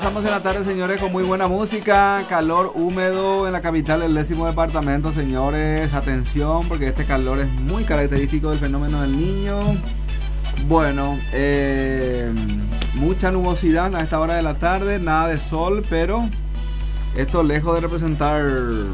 Estamos en la tarde, señores, con muy buena música, calor húmedo en la capital del 10º departamento, señores. Atención, porque este calor es muy característico del fenómeno del Niño. Bueno, mucha nubosidad a esta hora de la tarde, nada de sol, pero esto lejos de representar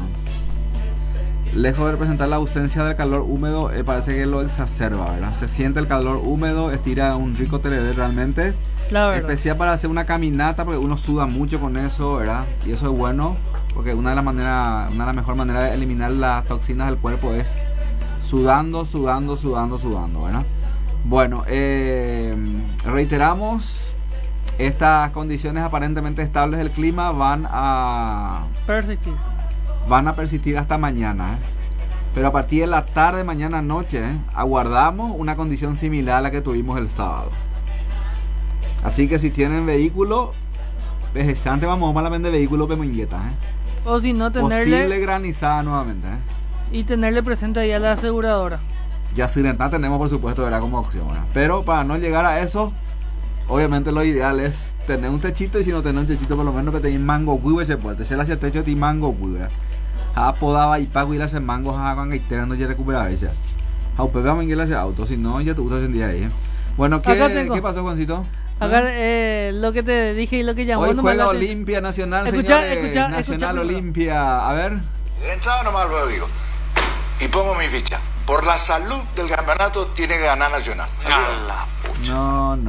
la ausencia del calor húmedo, parece que lo exacerba, ¿verdad? Se siente el calor húmedo, estira un rico TLD realmente. Especial para hacer una caminata, porque uno suda mucho con eso, ¿verdad? Y eso es bueno, porque una de las mejores maneras de eliminar las toxinas del cuerpo es sudando, ¿verdad? Bueno, reiteramos, estas condiciones aparentemente estables del clima van a persistir hasta mañana, ¿eh? Pero a partir de la tarde, mañana noche, aguardamos una condición similar a la que tuvimos el sábado. Así que si tienen vehículo, pesante, vamos malamente vehículo peminguetas, o si no, tenerle posible granizada nuevamente, y tenerle presente ahí a la aseguradora. Ya Sirenta tenemos, por supuesto, ¿verdad? Como opción, ¿verdad? Pero para no llegar a eso, obviamente lo ideal es tener un techito, y si no tener un techito, por lo menos que tenga mango cuive se puede. Se le hace techo de mango cuive. Ha podaba y pago y le hace mango a cuando no ya recupera ella. Ha pegado en el auto, si no ya te gusta el día ahí. Bueno, ¿qué pasó, Juancito? Acá lo que te dije y lo que llamó. Hoy juega Olimpia Nacional, escucha, Nacional Olimpia. A ver. De entrada nomás lo digo. Y pongo mi ficha. Por la salud del campeonato tiene que ganar Nacional. No.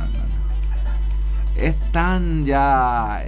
Es tan ya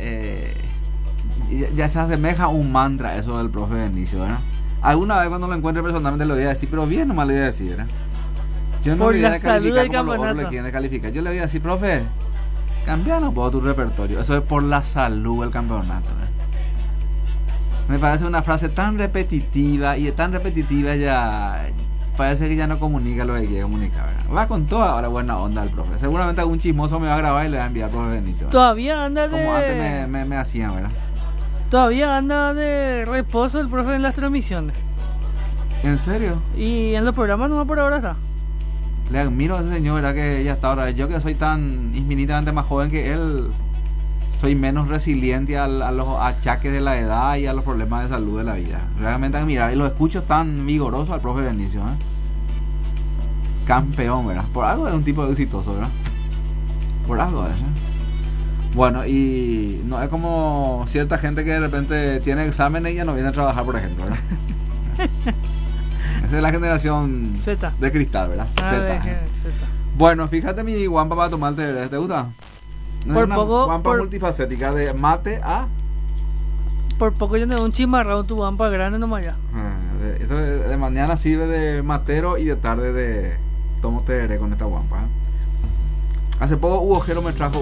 se asemeja a un mantra eso del profe Benicio, ¿verdad? Alguna vez cuando lo encuentre personalmente lo voy a decir, pero bien nomás le voy a decir, ¿verdad? Yo no por le voy a calificar como campeonato. los otros le quieren calificar. Yo le voy a decir, profe, cambianos un poco tu repertorio. Eso es por la salud del campeonato, ¿verdad? Me parece una frase tan repetitiva, y de tan repetitiva ya parece que ya no comunica lo que quiere comunicar, ¿verdad? Va con toda ahora buena onda el profe. Seguramente algún chismoso me va a grabar y le va a enviar al profe Benicio, ¿verdad? Todavía anda de... Como antes me hacían, ¿verdad? Todavía anda de reposo el profe en las transmisiones. ¿En serio? Y en los programas nomás por ahora está. Le admiro a ese señor, ¿verdad? Que ya está ahora. Yo que soy tan infinitamente más joven que él, soy menos resiliente a los achaques de la edad y a los problemas de salud de la vida. Realmente admirar. Y lo escucho tan vigoroso al profe Benicio, ¿eh? Campeón, ¿verdad? Por algo es un tipo exitoso, ¿verdad? Por algo es, ¿eh? Bueno, y no es como cierta gente que de repente tiene exámenes y ya no viene a trabajar, por ejemplo, ¿verdad? Esa es la generación Z de cristal, ¿verdad? Z. Bueno, fíjate mi guampa para tomarte, ¿te gusta? Por una poco, guampa multifacética de mate a... Por poco yo tengo un chimarrón tu guampa grande nomás ya. Esto de mañana sirve de matero y de tarde de tomo tereré con esta guampa, ¿eh? Hace poco Hugo Jero me trajo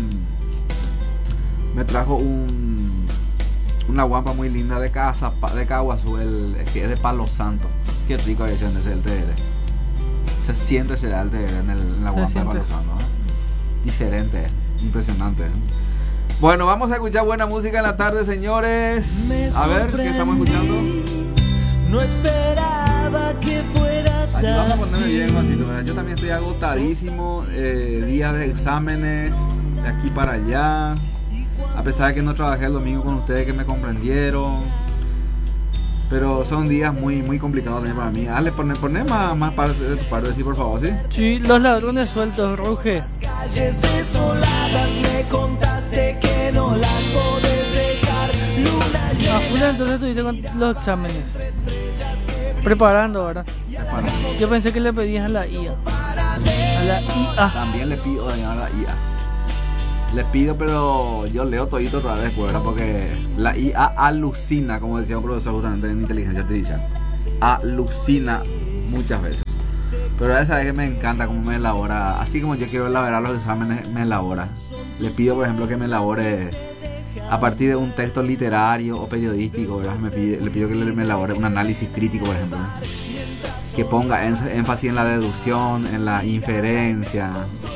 una guampa muy linda de casa, de Caguazú, que es de Palo Santo. Qué rico es ese el tereré. Se siente será el tereré en la guampa de Palo Santo, ¿eh? Diferente, impresionante, ¿eh? Bueno, vamos a escuchar buena música en la tarde, señores. A ver, ¿qué estamos escuchando? No esperaba que fueras así. Vamos a ponerme bien, Juancito, ¿verdad? Yo también estoy agotadísimo, días de exámenes, de aquí para allá. A pesar de que no trabajé el domingo con ustedes, que me comprendieron. Pero son días muy, muy complicados también para mí. Dale, poné más parte de tu parte, sí, por favor, ¿sí? Sí, los ladrones sueltos, Ruge. Calles desoladas, me contaste que no las podés dejar. Luna llena. A Julia, entonces estuviste con los exámenes. Preparando, ¿verdad? Yo pensé que le pedías a la IA. A la IA. También le pido a la IA. Le pido, pero yo leo todito otra vez, ¿verdad? Porque la IA alucina, como decía un profesor justamente en inteligencia artificial. Alucina muchas veces. Pero esa vez que me encanta cómo me elabora. Así como yo quiero elaborar los exámenes, me elabora. Le pido, por ejemplo, que me elabore a partir de un texto literario o periodístico, ¿verdad? Le pido que me elabore un análisis crítico, por ejemplo, ¿verdad? Que ponga énfasis en la deducción, en la inferencia,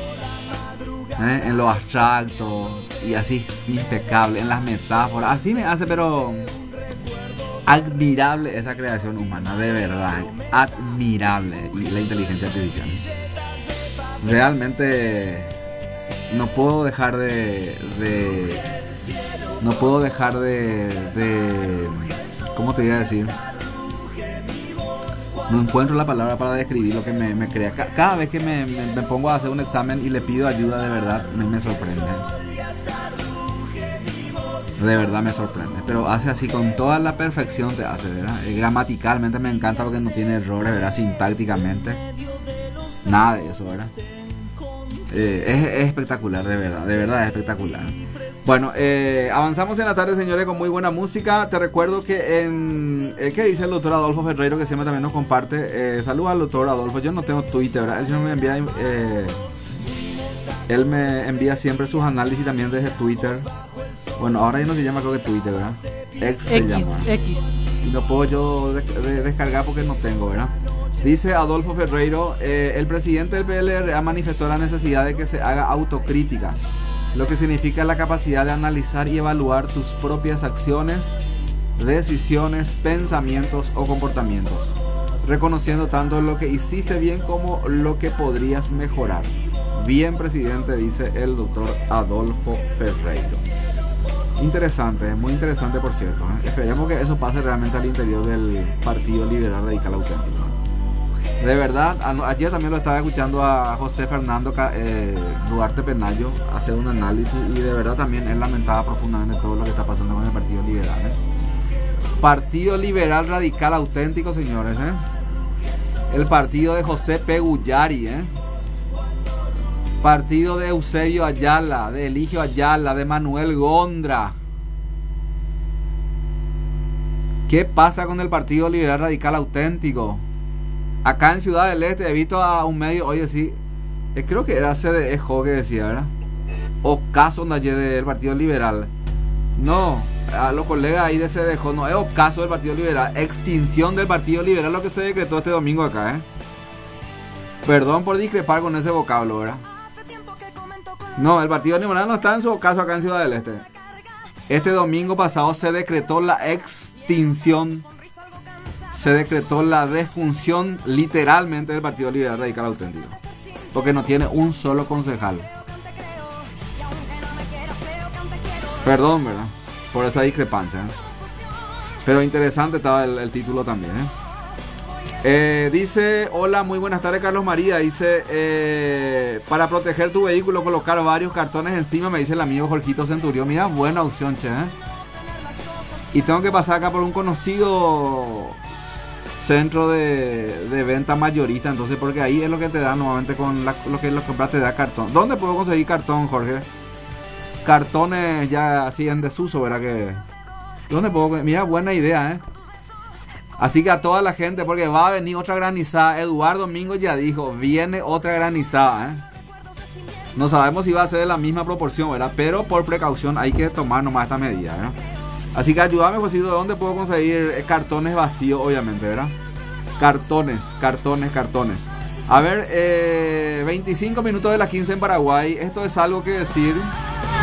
en lo abstracto y así, impecable, en las metáforas. Así me hace, pero admirable esa creación humana, de verdad, admirable, y la inteligencia artificial. Realmente no puedo dejar de No puedo dejar de ¿cómo te voy a decir? No encuentro la palabra para describir lo que me crea. Cada vez que me pongo a hacer un examen y le pido ayuda, de verdad me sorprende. De verdad me sorprende. Pero hace así con toda la perfección, te hace, ¿verdad? Gramaticalmente me encanta porque no tiene errores, ¿verdad? Sintácticamente. Nada de eso, ¿verdad? Es espectacular, de verdad es espectacular. Bueno, avanzamos en la tarde, señores, con muy buena música. Te recuerdo que ¿qué dice el doctor Adolfo Ferreiro, que siempre también nos comparte? Saludos al doctor Adolfo. Yo no tengo Twitter, ¿verdad? Él me envía siempre sus análisis también desde Twitter. Bueno, ahora ya no se llama, creo que Twitter, ¿verdad? X se llama. Y no puedo yo descargar porque no tengo, ¿verdad? Dice Adolfo Ferreiro, el presidente del PLR manifestó la necesidad de que se haga autocrítica, lo que significa la capacidad de analizar y evaluar tus propias acciones, decisiones, pensamientos o comportamientos, reconociendo tanto lo que hiciste bien como lo que podrías mejorar. Bien, presidente, dice el doctor Adolfo Ferreiro. Interesante, muy interesante, por cierto, ¿eh? Esperemos que eso pase realmente al interior del Partido Liberal Radical Auténtico. De verdad, ayer también lo estaba escuchando a José Fernando Duarte Penayo hacer un análisis, y de verdad también él lamentaba profundamente todo lo que está pasando con el Partido Liberal, ¿eh? Partido Liberal Radical Auténtico, señores, ¿eh? El partido de José Peguyari, ¿eh? Partido de Eusebio Ayala, de Eligio Ayala, de Manuel Gondra. ¿Qué pasa con el Partido Liberal Radical Auténtico? Acá en Ciudad del Este he visto a un medio hoy decir, creo que era CDE que decía, ¿verdad? O caso del Partido Liberal. No, a los colegas ahí de CDE no es ocaso del Partido Liberal, extinción del Partido Liberal, lo que se decretó este domingo acá, ¿eh? Perdón por discrepar con ese vocablo, ¿verdad? No, el Partido Liberal no está en su ocaso acá en Ciudad del Este. Este domingo pasado se decretó la extinción, se decretó la defunción literalmente del Partido Liberal Radical Auténtico, porque no tiene un solo concejal. Perdón, ¿verdad? Por esa discrepancia, ¿eh? Pero interesante estaba el título también, ¿eh? Dice, hola, muy buenas tardes, Carlos María. Dice, para proteger tu vehículo, colocar varios cartones encima, me dice el amigo Jorgito Centurión. Mira, buena opción, che, ¿eh? Y tengo que pasar acá por un conocido centro de venta mayorista, entonces, porque ahí es lo que te da normalmente con lo que compras, te da cartón. ¿Dónde puedo conseguir cartón, Jorge? Cartones ya así en desuso, ¿verdad? ¿Dónde puedo? Mira, buena idea, ¿eh? Así que a toda la gente, porque va a venir otra granizada. Eduardo Domingo ya dijo, viene otra granizada, ¿eh? No sabemos si va a ser de la misma proporción, ¿verdad? Pero por precaución hay que tomar nomás esta medida, ¿verdad? Así que ayúdame, Josito, ¿dónde puedo conseguir cartones vacíos, obviamente, ¿verdad? Cartones. A ver, 25 minutos de las 15 en Paraguay. Esto es algo que decir.